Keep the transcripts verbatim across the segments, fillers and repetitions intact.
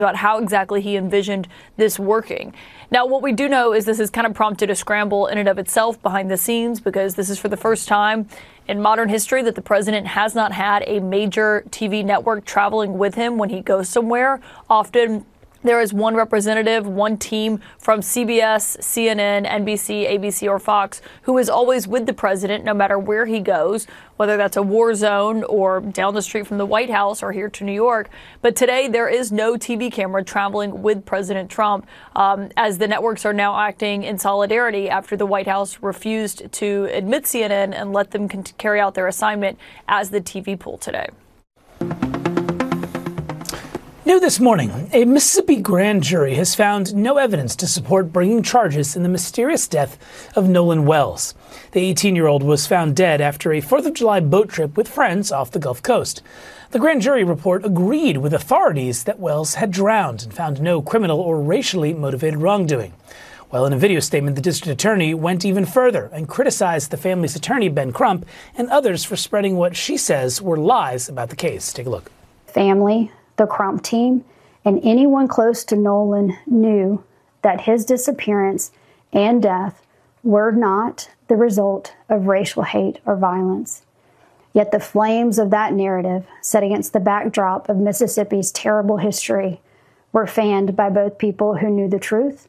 about how exactly he envisioned this working. Now, what we do know is this has kind of prompted a scramble in and of itself behind the scenes, because this is for the first time in modern history that the president has not had a major T V network traveling with him when he goes somewhere. Often there is one representative, one team from C B S, C N N, N B C, A B C, or Fox who is always with the president no matter where he goes, whether that's a war zone or down the street from the White House or here to New York. But today there is no T V camera traveling with President Trump, um, as the networks are now acting in solidarity after the White House refused to admit C N N and let them con- carry out their assignment as the T V pool today. New this morning, a Mississippi grand jury has found no evidence to support bringing charges in the mysterious death of Nolan Wells. The eighteen-year-old was found dead after a fourth of July boat trip with friends off the Gulf Coast. The grand jury report agreed with authorities that Wells had drowned and found no criminal or racially motivated wrongdoing. Well, in a video statement, the district attorney went even further and criticized the family's attorney, Ben Crump, and others for spreading what she says were lies about the case. Take a look. Family, the Crump team, and anyone close to Nolan knew that his disappearance and death were not the result of racial hate or violence. Yet the flames of that narrative, set against the backdrop of Mississippi's terrible history, were fanned by both people who knew the truth.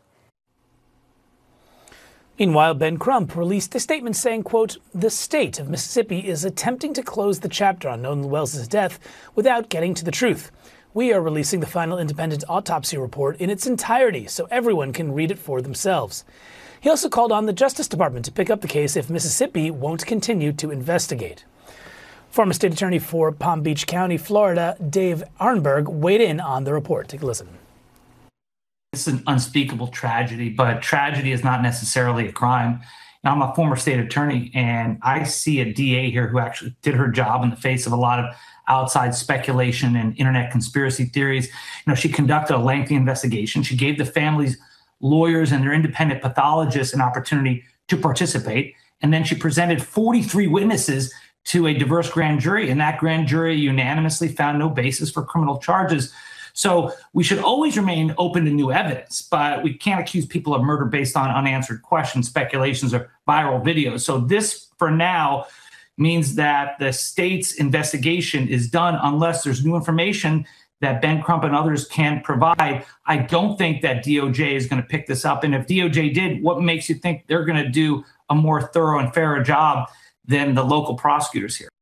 Meanwhile, Ben Crump released a statement saying, quote, "The state of Mississippi is attempting to close the chapter on Nolan Wells' death without getting to the truth. We are releasing the final independent autopsy report in its entirety so everyone can read it for themselves." He also called on the Justice Department to pick up the case if Mississippi won't continue to investigate. Former state attorney for Palm Beach County, Florida, Dave Arnberg, weighed in on the report. Take a listen. It's an unspeakable tragedy, but tragedy is not necessarily a crime. Now, I'm a former state attorney, and I see a D A here who actually did her job in the face of a lot of outside speculation and internet conspiracy theories. You know, she conducted a lengthy investigation. She gave the family's lawyers and their independent pathologists an opportunity to participate. And then she presented forty-three witnesses to a diverse grand jury, and that grand jury unanimously found no basis for criminal charges. So we should always remain open to new evidence, but we can't accuse people of murder based on unanswered questions, speculations, or viral videos. So this, for now, means that the state's investigation is done unless there's new information that Ben Crump and others can provide. I don't think that D O J is going to pick this up. And if D O J did, what makes you think they're going to do a more thorough and fairer job than the local prosecutors here?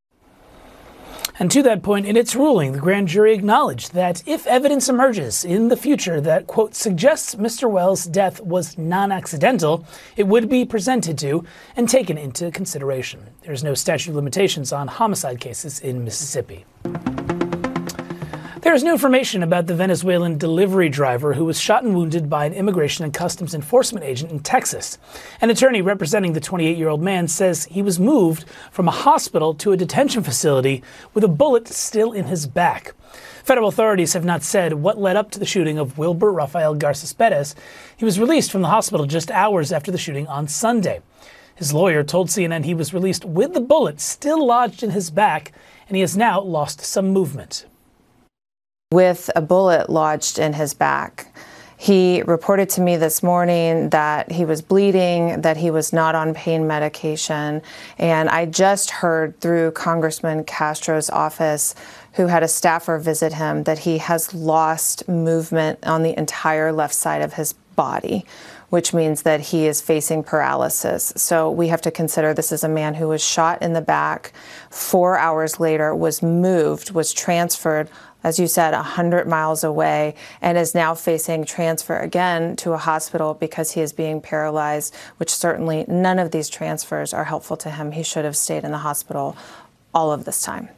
And to that point, in its ruling, the grand jury acknowledged that if evidence emerges in the future that, quote, suggests Mister Wells' death was non-accidental, it would be presented to and taken into consideration. There's no statute of limitations on homicide cases in Mississippi. There is new information about the Venezuelan delivery driver who was shot and wounded by an Immigration and Customs Enforcement agent in Texas. An attorney representing the twenty-eight-year-old man says he was moved from a hospital to a detention facility with a bullet still in his back. Federal authorities have not said what led up to the shooting of Wilber Rafael Garces Perez. He was released from the hospital just hours after the shooting on Sunday. His lawyer told C N N he was released with the bullet still lodged in his back, and he has now lost some movement. With a bullet lodged in his back. He reported to me this morning that he was bleeding, that he was not on pain medication, and I just heard through Congressman Castro's office, who had a staffer visit him, that he has lost movement on the entire left side of his body, which means that he is facing paralysis. So we have to consider this is a man who was shot in the back, four hours later was moved, was transferred, as you said, one hundred miles away, and is now facing transfer again to a hospital because he is being paralyzed, which certainly none of these transfers are helpful to him. He should have stayed in the hospital all of this time.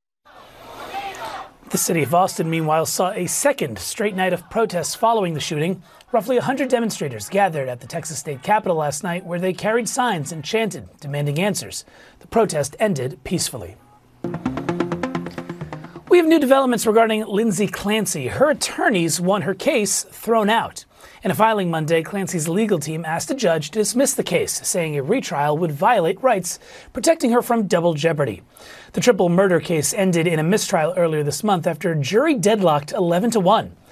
The city of Austin, meanwhile, saw a second straight night of protests following the shooting. Roughly one hundred demonstrators gathered at the Texas state capitol last night where they carried signs and chanted, demanding answers. The protest ended peacefully. We have new developments regarding Lindsay Clancy. Her attorneys want her case thrown out. In a filing Monday, Clancy's legal team asked a judge to dismiss the case, saying a retrial would violate rights, protecting her from double jeopardy. The triple murder case ended in a mistrial earlier this month after a jury deadlocked eleven to one.